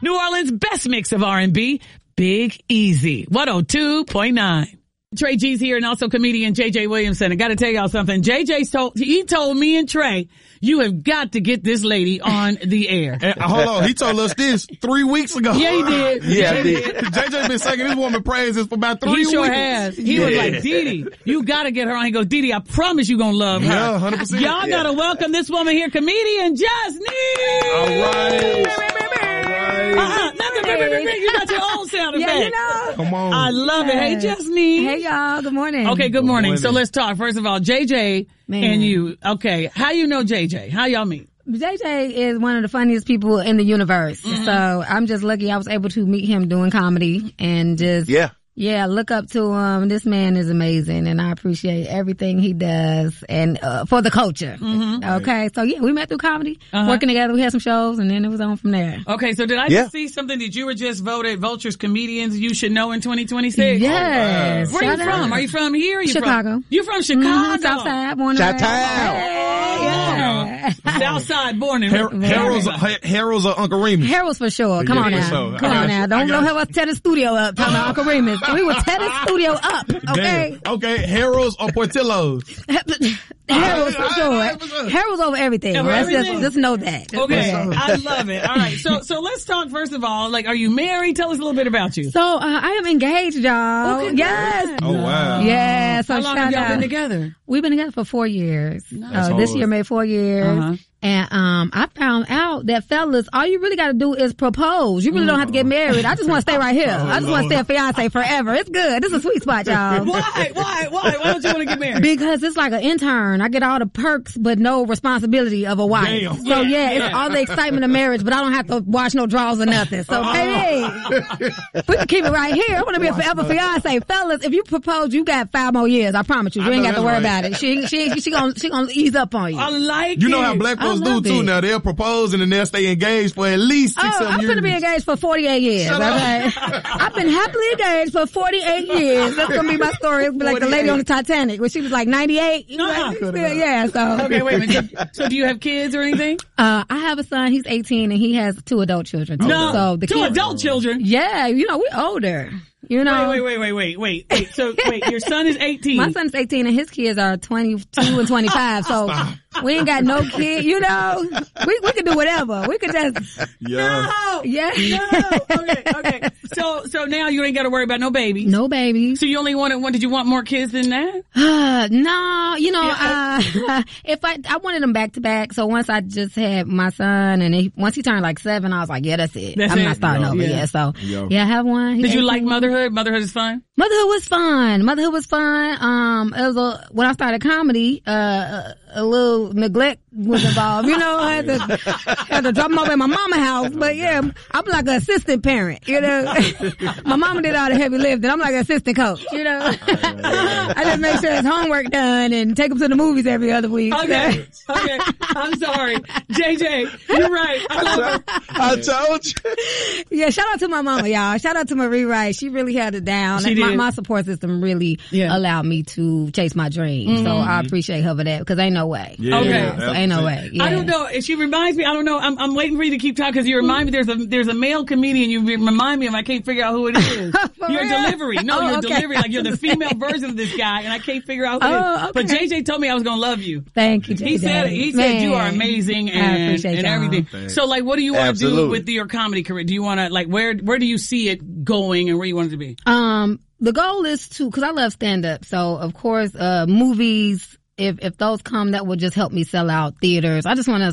New Orleans' best mix of R&B, Big Easy, 102.9. Trey G's here and also comedian JJ Williamson. I got to tell y'all something. JJ told me and Trey, you have got to get this lady on the air. Hold on. He told us this 3 weeks ago. Yeah, he did. Yeah, I did. JJ been singing this woman praises for about 3 weeks. He sure has. He was like, Didi, you got to get her on. He goes, Didi, I promise you going to love her. Yeah, 100%. Y'all got to welcome this woman here, comedian Jasmine. All right. You got your own sound effect. Yeah, you know. Come on. I love it. Hey, Jasmine. Hey, y'all. Good morning. Okay, good morning. So let's talk. First of all, JJ and you. Okay, how you know JJ? How y'all meet? JJ is one of the funniest people in the universe. Mm-hmm. So I'm just lucky I was able to meet him doing comedy and just... Yeah, look up to him. This man is amazing, and I appreciate everything he does and for the culture. Mm-hmm. Okay, so yeah, we met through comedy, working together. We had some shows, and then it was on from there. Okay, so did I just see something that you were just voted Vulture's Comedians You Should Know in 2026? Yes. Where are you from? Are you from here? Or you Chicago. You're from Chicago? Mm-hmm. Southside, born and raised. Yeah. Southside, born and Harold's or Uncle Remus? Harold's for sure. Come on now. Come on now. Don't have us tear the studio up talking about Uncle Remus. We will tear the studio up, okay? Damn. Okay, Harold's or Portillo's? Harold's for sure. Harold's over everything. Let's just know that. Okay, I love it. All right, so let's talk first of all. Like, are you married? Tell us a little bit about you. So I am engaged, y'all. Okay, yes. Oh wow. Yeah. So how long have y'all been together? We've been together for 4 years. Nice. This year made 4 years. And I found out that fellas, all you really got to do is propose. You really don't have to get married. I just want to stay right here. I just want to stay a fiance forever. It's good. This is a sweet spot, y'all. Why? Why don't you want to get married? Because it's like an intern. I get all the perks, but no responsibility of a wife. Damn. So yeah, it's all the excitement of marriage, but I don't have to wash no drawers or nothing. So baby, we can keep it right here. I want to be a forever fiance. Fellas, if you propose, you got 5 more years. I promise you. You ain't got to worry about it. She gonna ease up on you. I like You know how black folks do too now. They'll propose and then they'll stay engaged for at least 6 7 years. I'm gonna be engaged for 48 years. Okay? I've been happily engaged for 48 years. That's gonna be my story. It'll be like the lady on the Titanic when she was like 98. Yeah, so. Okay, wait a minute. So do you have kids or anything? I have a son. He's 18 and he has 2 adult children. No, so the 2 adult children? Yeah, we're older. You know. Wait. So your son is 18. My son's 18 and his kids are 22 and 25. So we ain't got no kids. You know, we can do whatever. We could just. No. Yeah. No. Okay. So now you ain't got to worry about no babies. No babies. So you only wanted one? Did you want more kids than that? No. You know, if I wanted them back to back. So once I just had my son and once he turned like 7, I was like, yeah, that's it. I'm not starting over. Yeah. So I have one. Did you like motherhood? Motherhood is fun? Motherhood was fun. It was when I started comedy, a little neglect was involved. You know, I had to drop them off at my mama's house. But yeah, I'm like an assistant parent, you know. My mama did all the heavy lifting. I'm like an assistant coach, you know. I just make sure his homework done and take him to the movies every other week. Okay. I'm sorry. JJ, you're right. I told you. Yeah, shout out to my mama, y'all. Shout out to Marie Wright. She really held it down. She did. My support system really allowed me to chase my dreams. Mm-hmm. So I appreciate her for that because ain't no way. Yeah, okay. So ain't no way. Yeah. I don't know. She reminds me, I don't know. I'm waiting for you to keep talking because you remind me there's a male comedian you remind me of. I can't figure out who it is. Your delivery. No, your delivery. Like you're the female version of this guy and I can't figure out who it is. Okay. But JJ told me I was going to love you. Thank you, JJ. He said you are amazing and everything. Thanks. So like what do you want to do with your comedy career? Do you want to like where do you see it going and where you want it to be? The goal is cause I love stand up. So of course, movies, if those come, that will just help me sell out theaters. I just want to